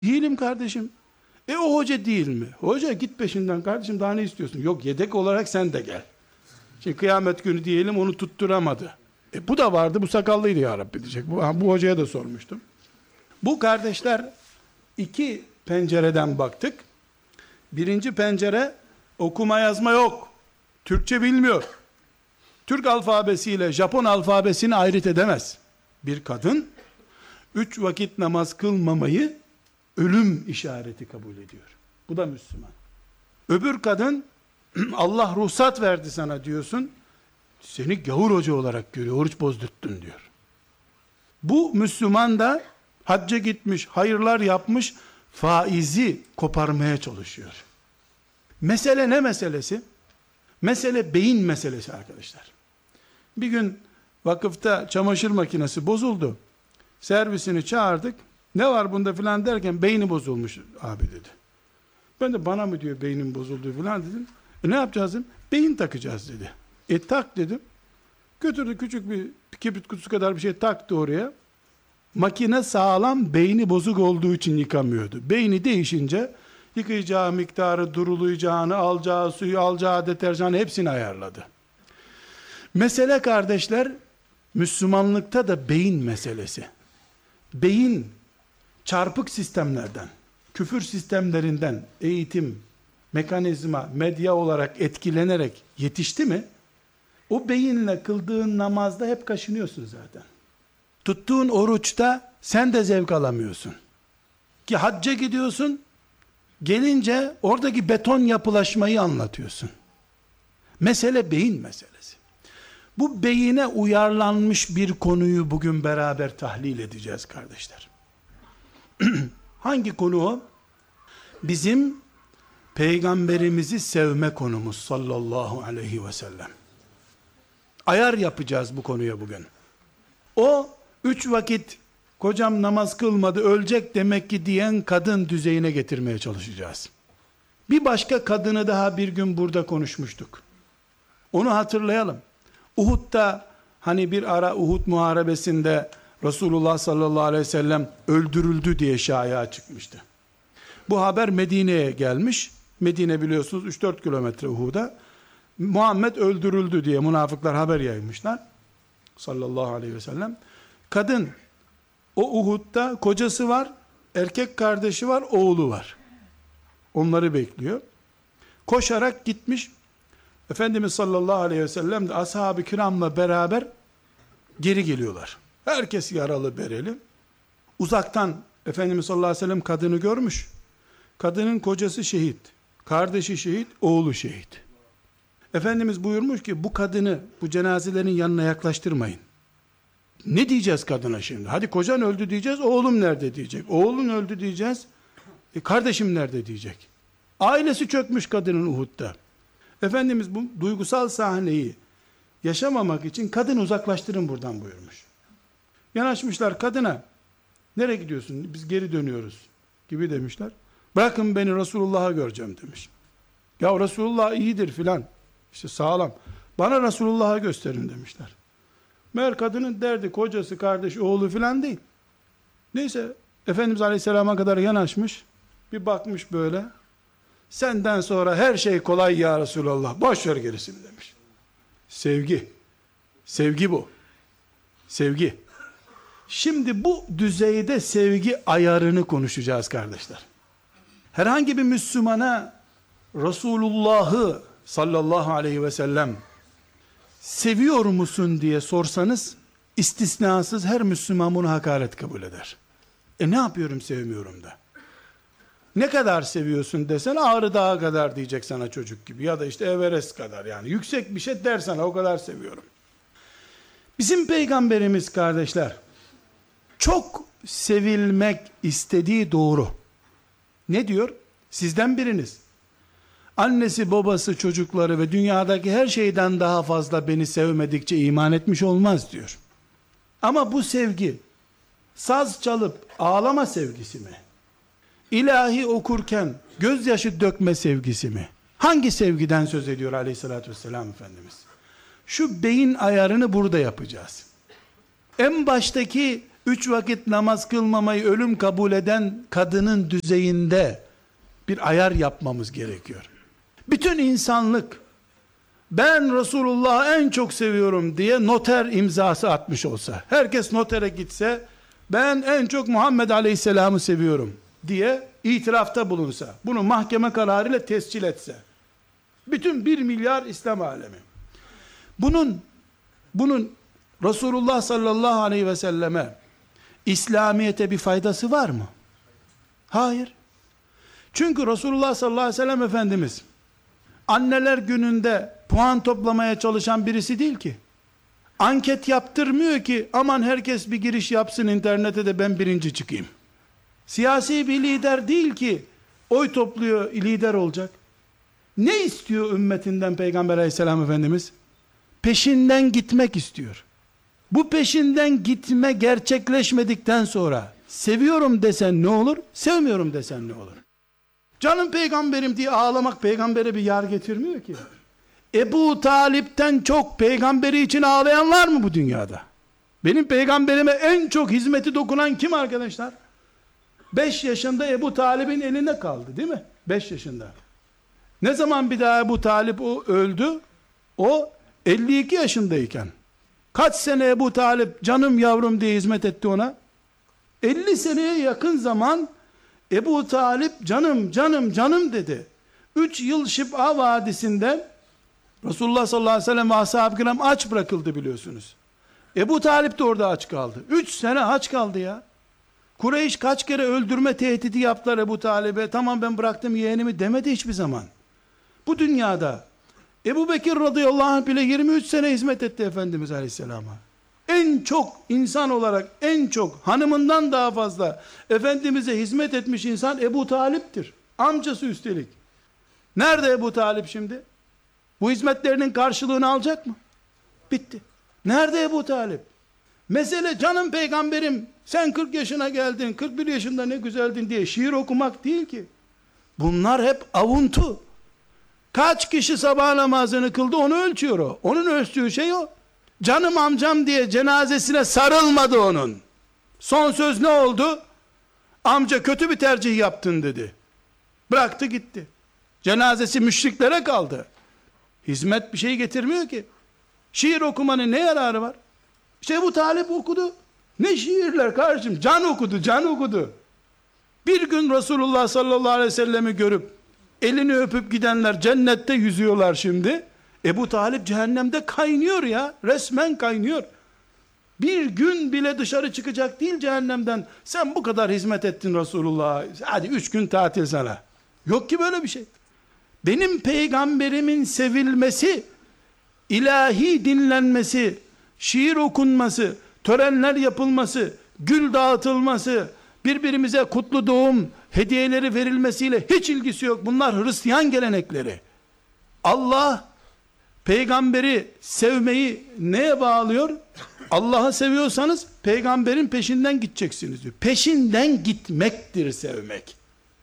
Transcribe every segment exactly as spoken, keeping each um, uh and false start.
Değilim kardeşim. E o hoca değil mi? Hoca git peşinden kardeşim, daha ne istiyorsun? Yok, yedek olarak sen de gel. Şimdi kıyamet günü diyelim onu tutturamadı. E bu da vardı, bu sakallıydı ya Rabbi diyecek. Bu, bu hocaya da sormuştum. Bu kardeşler iki pencereden baktık. Birinci pencere, okuma yazma yok. Türkçe bilmiyor. Türk alfabesiyle Japon alfabesini ayırt edemez. Bir kadın üç vakit namaz kılmamayı ölüm işareti kabul ediyor. Bu da Müslüman. Öbür kadın Allah ruhsat verdi sana diyorsun, seni gavur hoca olarak görüyor, oruç bozdurttun diyor. Bu Müslüman da hacca gitmiş, hayırlar yapmış, faizi koparmaya çalışıyor. Mesele ne meselesi? Mesele beyin meselesi arkadaşlar. Bir gün vakıfta çamaşır makinesi bozuldu. Servisini çağırdık. Ne var bunda filan derken beyni bozulmuş abi dedi. Ben de bana mı diyor beynim bozuldu filan dedim. E ne yapacağız dedim. Beyin takacağız dedi. E tak dedim. Götürdü, küçük bir kibrit kutusu kadar bir şey taktı oraya. Makine sağlam, beyni bozuk olduğu için yıkamıyordu. Beyni değişince yıkayacağı miktarı, durulayacağını, alacağı suyu, alacağı deterjanı hepsini ayarladı. Mesele kardeşler, Müslümanlıkta da beyin meselesi. Beyin çarpık sistemlerden, küfür sistemlerinden, eğitim, mekanizma, medya olarak etkilenerek yetişti mi, o beyinle kıldığın namazda hep kaşınıyorsun zaten. Tuttuğun oruçta sen de zevk alamıyorsun. Ki hacca gidiyorsun, gelince oradaki beton yapılaşmayı anlatıyorsun. Mesele beyin meselesi. Bu beyine uyarlanmış bir konuyu bugün beraber tahlil edeceğiz kardeşler. Hangi konu o? Bizim peygamberimizi sevme konumuz sallallahu aleyhi ve sellem. Ayar yapacağız bu konuya bugün. O üç vakit kocam namaz kılmadı ölecek demek ki diyen kadın düzeyine getirmeye çalışacağız. Bir başka kadını daha bir gün burada konuşmuştuk. Onu hatırlayalım. Uhud'da hani bir ara Uhud muharebesinde Resulullah sallallahu aleyhi ve sellem öldürüldü diye şaya çıkmıştı. Bu haber Medine'ye gelmiş. Medine biliyorsunuz üç dört kilometre Uhud'a. Muhammed öldürüldü diye münafıklar haber yaymışlar. Sallallahu aleyhi ve sellem. Kadın o Uhud'da kocası var, erkek kardeşi var, oğlu var. Onları bekliyor. Koşarak gitmiş. Efendimiz sallallahu aleyhi ve sellem de ashab-ı kiramla beraber geri geliyorlar. Herkes yaralı bereli. Uzaktan Efendimiz sallallahu aleyhi ve sellem kadını görmüş. Kadının kocası şehit, kardeşi şehit, oğlu şehit. Efendimiz buyurmuş ki bu kadını bu cenazelerin yanına yaklaştırmayın. Ne diyeceğiz kadına şimdi? Hadi kocan öldü diyeceğiz, oğlum nerede diyecek. Oğlun öldü diyeceğiz, e kardeşim nerede diyecek. Ailesi çökmüş kadının Uhud'da. Efendimiz bu duygusal sahneyi yaşamamak için kadını uzaklaştırın buradan buyurmuş. Yanaşmışlar kadına. Nereye gidiyorsun? Biz geri dönüyoruz gibi demişler. Bırakın beni Resulullah'a göreceğim demiş. Ya Resulullah iyidir filan. İşte sağlam. Bana Resulullah'a gösterin demişler. Meğer kadının derdi kocası, kardeşi, oğlu filan değil. Neyse Efendimiz Aleyhisselam'a kadar yanaşmış. Bir bakmış böyle. Senden sonra her şey kolay ya Resulallah. Boş ver gerisini demiş. Sevgi. Sevgi bu. Sevgi. Şimdi bu düzeyde sevgi ayarını konuşacağız kardeşler. Herhangi bir Müslümana Resulullah'ı sallallahu aleyhi ve sellem seviyor musun diye sorsanız istisnasız her Müslüman bunu hakaret kabul eder. E ne yapıyorum sevmiyorum da. Ne kadar seviyorsun desen Ağrı Dağı kadar diyecek sana çocuk gibi ya da işte Everest kadar, yani yüksek bir şey dersen o kadar seviyorum. Bizim peygamberimiz kardeşler çok sevilmek istediği doğru. Ne diyor? Sizden biriniz annesi, babası, çocukları ve dünyadaki her şeyden daha fazla beni sevmedikçe iman etmiş olmaz diyor. Ama bu sevgi saz çalıp ağlama sevgisi mi? İlahi okurken gözyaşı dökme sevgisi mi? Hangi sevgiden söz ediyor aleyhissalatü vesselam Efendimiz? Şu beyin ayarını burada yapacağız. En baştaki üç vakit namaz kılmamayı ölüm kabul eden kadının düzeyinde bir ayar yapmamız gerekiyor. Bütün insanlık ben Resulullah'ı en çok seviyorum diye noter imzası atmış olsa, herkes notere gitse, ben en çok Muhammed Aleyhisselam'ı seviyorum diye itirafta bulunsa, bunu mahkeme kararıyla tescil etse, bütün bir milyar İslam alemi, bunun bunun Resulullah sallallahu aleyhi ve selleme, İslamiyete bir faydası var mı? Hayır. Çünkü Resulullah sallallahu aleyhi ve sellem Efendimiz anneler gününde puan toplamaya çalışan birisi değil ki. Anket yaptırmıyor ki aman herkes bir giriş yapsın internete de ben birinci çıkayım. Siyasi bir lider değil ki oy topluyor lider olacak. Ne istiyor ümmetinden Peygamber aleyhisselam Efendimiz? Peşinden gitmek istiyor. Bu peşinden gitme gerçekleşmedikten sonra seviyorum desen ne olur, sevmiyorum desen ne olur? Canım peygamberim diye ağlamak peygambere bir yar getirmiyor ki. Ebu Talip'ten çok peygamberi için ağlayan var mı bu dünyada? Benim peygamberime en çok hizmeti dokunan kim arkadaşlar? beş yaşında Ebu Talip'in eline kaldı değil mi? beş yaşında. Ne zaman bir daha Ebu Talip o öldü? O elli iki yaşındayken. Kaç sene Ebu Talip canım yavrum diye hizmet etti ona? elli seneye yakın zaman Ebu Talip canım canım canım dedi. üç yıl Şib'a Vadisi'nde Resulullah sallallahu aleyhi ve sellem ve ashab-ı kiram aç bırakıldı biliyorsunuz. Ebu Talip de orada aç kaldı. üç sene aç kaldı ya. Kureyş kaç kere öldürme tehdidi yaptılar Ebu Talib'e. Tamam ben bıraktım yeğenimi demedi hiçbir zaman. Bu dünyada Ebu Bekir radıyallahu anh bile yirmi üç sene hizmet etti Efendimiz aleyhisselama. En çok insan olarak en çok hanımından daha fazla Efendimiz'e hizmet etmiş insan Ebu Talip'tir. Amcası üstelik. Nerede Ebu Talip şimdi? Bu hizmetlerinin karşılığını alacak mı? Bitti. Nerede Ebu Talip? Mesele canım peygamberim sen kırk yaşına geldin, kırk bir yaşında ne güzeldin diye şiir okumak değil ki. Bunlar hep avuntu. Kaç kişi sabah namazını kıldı onu ölçüyor o. Onun ölçtüğü şey o. Canım amcam diye cenazesine sarılmadı onun. Son söz ne oldu? Amca kötü bir tercih yaptın dedi. Bıraktı gitti. Cenazesi müşriklere kaldı. Hizmet bir şey getirmiyor ki. Şiir okumanın ne yararı var? İşte bu Talip okudu. Ne şiirler kardeşim? Can okudu, can okudu. Bir gün Resulullah sallallahu aleyhi ve sellemi görüp elini öpüp gidenler cennette yüzüyorlar şimdi. Ebu Talip cehennemde kaynıyor ya. Resmen kaynıyor. Bir gün bile dışarı çıkacak değil cehennemden. Sen bu kadar hizmet ettin Resulullah'a. Hadi üç gün tatil sana. Yok ki böyle bir şey. Benim peygamberimin sevilmesi, ilahi dinlenmesi, şiir okunması, törenler yapılması, gül dağıtılması, birbirimize kutlu doğum hediyeleri verilmesiyle hiç ilgisi yok. Bunlar Hristiyan gelenekleri. Allah peygamberi sevmeyi neye bağlıyor? Allah'ı seviyorsanız peygamberin peşinden gideceksiniz diyor. Peşinden gitmektir sevmek.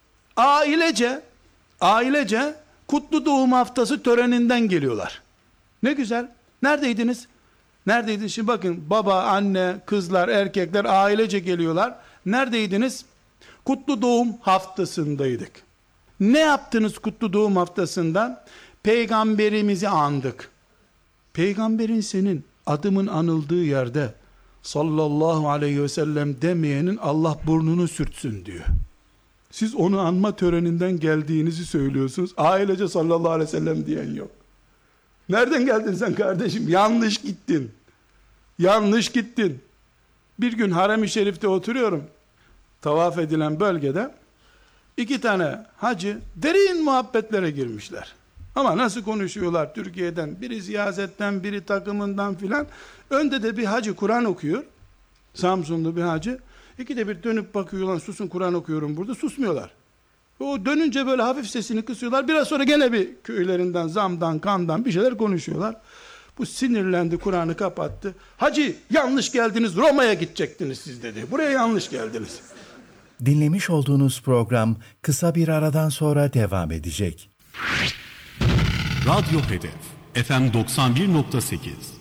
Ailece ailece kutlu doğum haftası töreninden geliyorlar. Ne güzel. Neredeydiniz? Neredeydiniz? Şimdi bakın baba, anne, kızlar, erkekler ailece geliyorlar. Neredeydiniz? Kutlu doğum haftasındaydık. Ne yaptınız kutlu doğum haftasında? Peygamberimizi andık. Peygamberin senin adımın anıldığı yerde sallallahu aleyhi ve sellem demeyenin Allah burnunu sürtsün diyor. Siz onu anma töreninden geldiğinizi söylüyorsunuz. Ailece sallallahu aleyhi ve sellem diyen yok. Nereden geldin sen kardeşim? Yanlış gittin. Yanlış gittin. Bir gün Harem-i Şerif'te oturuyorum. Tavaf edilen bölgede iki tane hacı derin muhabbetlere girmişler. Ama nasıl konuşuyorlar Türkiye'den? Biri siyasetten, biri takımından filan. Önde de bir hacı Kur'an okuyor. Samsunlu bir hacı. İkide bir dönüp bakıyorlar, susun Kur'an okuyorum burada. Susmuyorlar. O dönünce böyle hafif sesini kısıyorlar. Biraz sonra gene bir köylerinden, zamdan, kandan bir şeyler konuşuyorlar. Bu sinirlendi, Kur'an'ı kapattı. Hacı yanlış geldiniz, Roma'ya gidecektiniz siz dedi. Buraya yanlış geldiniz. Dinlemiş olduğunuz program kısa bir aradan sonra devam edecek. Radyo Hedef F M doksan bir nokta sekiz